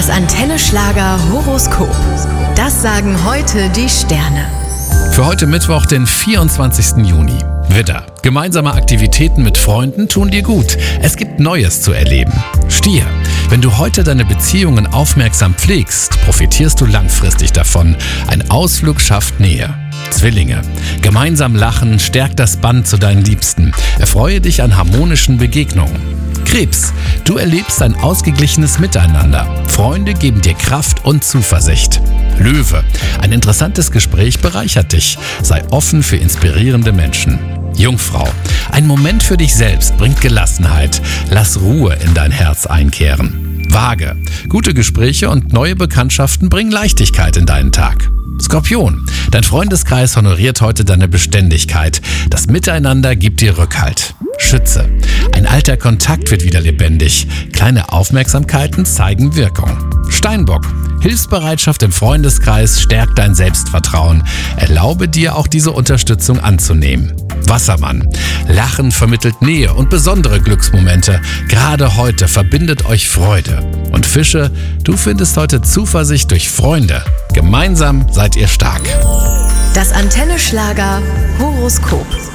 Antenne Schlager Horoskop. Das sagen heute die Sterne. Für heute Mittwoch, den 24. Juni. Widder. Gemeinsame Aktivitäten mit Freunden tun dir gut. Es gibt Neues zu erleben. Stier. Wenn du heute deine Beziehungen aufmerksam pflegst, profitierst du langfristig davon. Ein Ausflug schafft Nähe. Zwillinge. Gemeinsam lachen stärkt das Band zu deinen Liebsten. Erfreue dich an harmonischen Begegnungen. Krebs. Du erlebst ein ausgeglichenes Miteinander. Freunde geben dir Kraft und Zuversicht. Löwe. Ein interessantes Gespräch bereichert dich. Sei offen für inspirierende Menschen. Jungfrau. Ein Moment für dich selbst bringt Gelassenheit. Lass Ruhe in dein Herz einkehren. Waage. Gute Gespräche und neue Bekanntschaften bringen Leichtigkeit in deinen Tag. Skorpion. Dein Freundeskreis honoriert heute deine Beständigkeit. Das Miteinander gibt dir Rückhalt. Schütze. Ein alter Kontakt wird wieder lebendig. Kleine Aufmerksamkeiten zeigen Wirkung. Steinbock. Hilfsbereitschaft im Freundeskreis stärkt dein Selbstvertrauen. Erlaube dir auch diese Unterstützung anzunehmen. Wassermann. Lachen vermittelt Nähe und besondere Glücksmomente. Gerade heute verbindet euch Freude. Und Fische, du findest heute Zuversicht durch Freunde. Gemeinsam seid ihr stark. Das Antenne Schlager Horoskop.